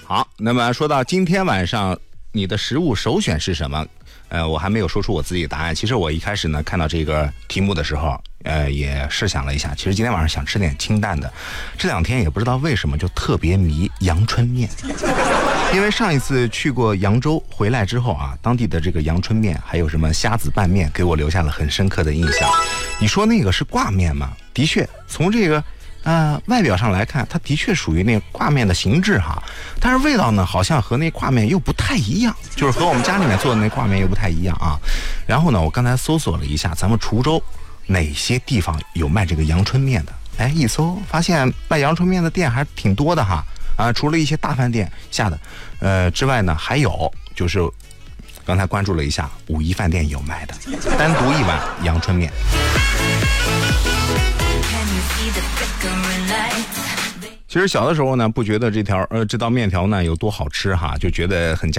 好，那么说到今天晚上你的食物首选是什么？我还没有说出我自己的答案。其实我一开始呢看到这个题目的时候，也试想了一下，其实今天晚上想吃点清淡的。这两天也不知道为什么就特别迷阳春面，因为上一次去过扬州回来之后啊，当地的这个阳春面还有什么虾子拌面，给我留下了很深刻的印象。你说那个是挂面吗？的确，从这个外表上来看，它的确属于那挂面的形制哈，但是味道呢，好像和那挂面又不太一样，就是和我们家里面做的那挂面又不太一样啊。然后呢，我刚才搜索了一下，咱们滁州哪些地方有卖这个阳春面的？哎，一搜发现卖阳春面的店还挺多的哈。除了一些大饭店下的，之外呢，还有就是刚才关注了一下，五一饭店有卖的，单独一碗阳春面。其实小的时候呢，不觉得这道面条呢有多好吃哈，就觉得很